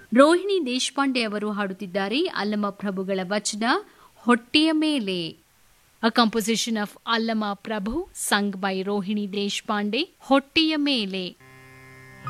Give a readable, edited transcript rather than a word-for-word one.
ರೋಹಿಣಿ ದೇಶಪಾಂಡೆ ಅವರು ಹಾಡುತ್ತಿದ್ದಾರೆ. ಅಲ್ಲಮ ಪ್ರಭುಗಳ ವಚನ ಹೊಟ್ಟೆಯ ಮೇಲೆ. A composition of Allama Prabhu sung by Rohini Deshpande, ಹೊಟ್ಟೆಯ ಮೇಲೆ.